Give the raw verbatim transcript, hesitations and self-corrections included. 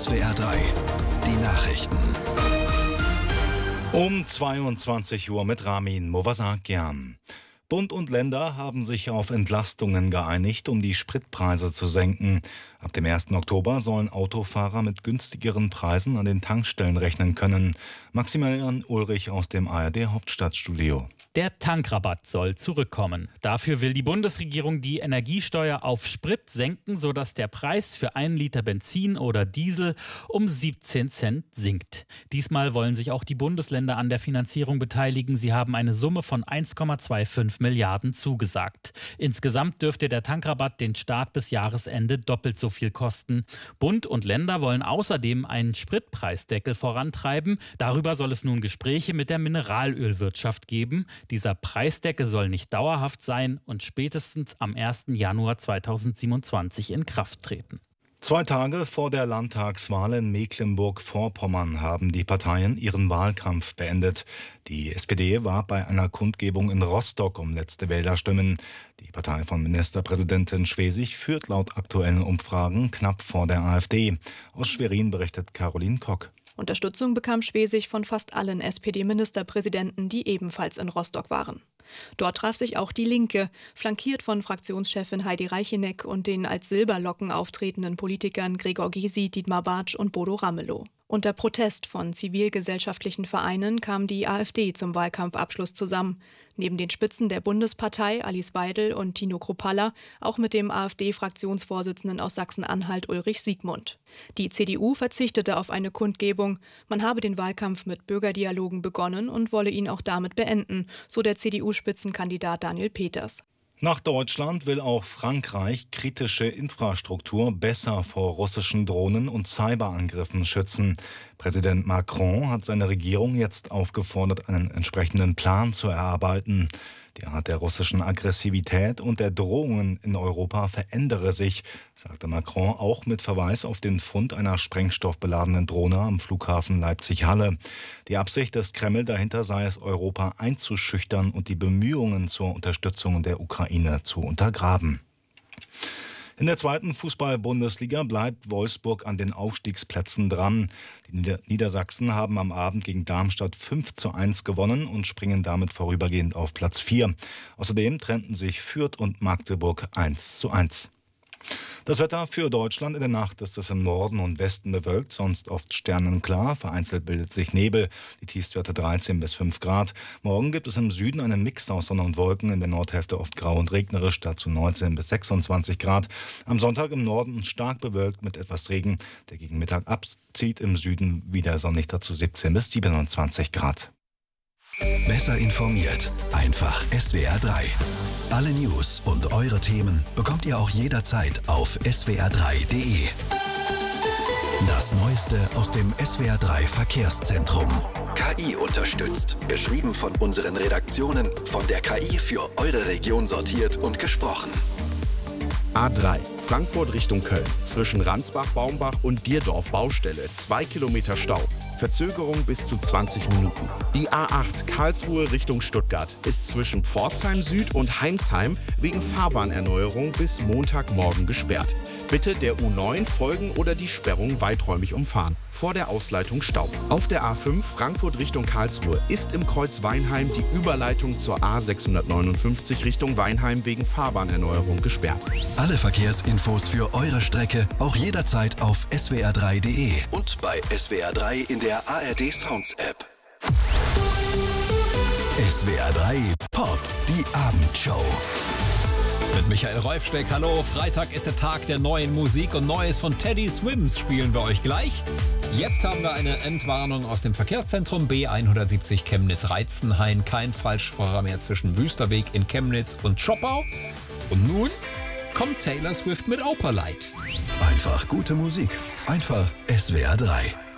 S W R drei, die Nachrichten. Um zweiundzwanzig Uhr mit Ramin Movasakian. Bund und Länder haben sich auf Entlastungen geeinigt, um die Spritpreise zu senken. Ab dem ersten Oktober sollen Autofahrer mit günstigeren Preisen an den Tankstellen rechnen können. Maximilian Ulrich aus dem A R D-Hauptstadtstudio. Der Tankrabatt soll zurückkommen. Dafür will die Bundesregierung die Energiesteuer auf Sprit senken, sodass der Preis für einen Liter Benzin oder Diesel um siebzehn Cent sinkt. Diesmal wollen sich auch die Bundesländer an der Finanzierung beteiligen. Sie haben eine Summe von eins Komma fünfundzwanzig Milliarden zugesagt. Insgesamt dürfte der Tankrabatt den Staat bis Jahresende doppelt so viel kosten. Bund und Länder wollen außerdem einen Spritpreisdeckel vorantreiben. Darüber soll es nun Gespräche mit der Mineralölwirtschaft geben. Dieser Preisdeckel soll nicht dauerhaft sein und spätestens am ersten Januar zweitausendsiebenundzwanzig in Kraft treten. Zwei Tage vor der Landtagswahl in Mecklenburg-Vorpommern haben die Parteien ihren Wahlkampf beendet. Die S P D war bei einer Kundgebung in Rostock um letzte Wählerstimmen. Die Partei von Ministerpräsidentin Schwesig führt laut aktuellen Umfragen knapp vor der AfD. Aus Schwerin berichtet Caroline Kock. Unterstützung bekam Schwesig von fast allen S P D-Ministerpräsidenten, die ebenfalls in Rostock waren. Dort traf sich auch die Linke, flankiert von Fraktionschefin Heidi Reicheneck und den als Silberlocken auftretenden Politikern Gregor Gysi, Dietmar Bartsch und Bodo Ramelow. Unter Protest von zivilgesellschaftlichen Vereinen kam die AfD zum Wahlkampfabschluss zusammen. Neben den Spitzen der Bundespartei, Alice Weidel und Tino Kruppalla, auch mit dem AfD-Fraktionsvorsitzenden aus Sachsen-Anhalt, Ulrich Siegmund. Die C D U verzichtete auf eine Kundgebung. Man habe den Wahlkampf mit Bürgerdialogen begonnen und wolle ihn auch damit beenden, so der C D U-Spitzenkandidat Daniel Peters. Nach Deutschland will auch Frankreich kritische Infrastruktur besser vor russischen Drohnen und Cyberangriffen schützen. Präsident Macron hat seine Regierung jetzt aufgefordert, einen entsprechenden Plan zu erarbeiten. Die Art der russischen Aggressivität und der Drohungen in Europa verändere sich, sagte Macron auch mit Verweis auf den Fund einer sprengstoffbeladenen Drohne am Flughafen Leipzig-Halle. Die Absicht des Kreml dahinter sei es, Europa einzuschüchtern und die Bemühungen zur Unterstützung der Ukraine zu untergraben. In der zweiten Fußball-Bundesliga bleibt Wolfsburg an den Aufstiegsplätzen dran. Die Nieder- Niedersachsen haben am Abend gegen Darmstadt fünf zu eins gewonnen und springen damit vorübergehend auf Platz vier. Außerdem trennten sich Fürth und Magdeburg eins zu eins. Das Wetter für Deutschland: in der Nacht ist es im Norden und Westen bewölkt, sonst oft sternenklar. Vereinzelt bildet sich Nebel. Die Tiefstwerte dreizehn bis fünf Grad. Morgen gibt es im Süden einen Mix aus Sonne und Wolken. In der Nordhälfte oft grau und regnerisch, dazu neunzehn bis sechsundzwanzig Grad. Am Sonntag im Norden stark bewölkt mit etwas Regen. Der gegen Mittag abzieht, im Süden wieder sonnig, dazu siebzehn bis siebenundzwanzig Grad. Besser informiert, einfach S W R drei. Alle News und eure Themen bekommt ihr auch jederzeit auf S W R drei punkt de. Das Neueste aus dem S W R drei Verkehrszentrum. K I unterstützt. Geschrieben von unseren Redaktionen, von der K I für eure Region sortiert und gesprochen. A drei, Frankfurt Richtung Köln. Zwischen Ransbach, Baumbach und Dierdorf Baustelle. Zwei Kilometer Stau. Verzögerung bis zu zwanzig Minuten. Die A acht, Karlsruhe Richtung Stuttgart, ist zwischen Pforzheim Süd und Heimsheim wegen Fahrbahnerneuerung bis Montagmorgen gesperrt. Bitte der U neun folgen oder die Sperrung weiträumig umfahren. Vor der Ausleitung Stau. Auf der A fünf, Frankfurt Richtung Karlsruhe, ist im Kreuz Weinheim die Überleitung zur A sechshundertneunundfünfzig Richtung Weinheim wegen Fahrbahnerneuerung gesperrt. Alle Verkehrsinfos für eure Strecke auch jederzeit auf S W R drei punkt de und bei S W R drei in der A R D Sounds App. S W R drei Pop, die Abendshow. Mit Michael Reufsteck, hallo. Freitag ist der Tag der neuen Musik und Neues von Teddy Swims spielen wir euch gleich. Jetzt haben wir eine Entwarnung aus dem Verkehrszentrum B hundertsiebzig Chemnitz-Reitzenhain. Kein Falschfahrer mehr zwischen Wüsterweg in Chemnitz und Schoppau. Und nun kommt Taylor Swift mit Opalite. Einfach gute Musik. Einfach S W R drei.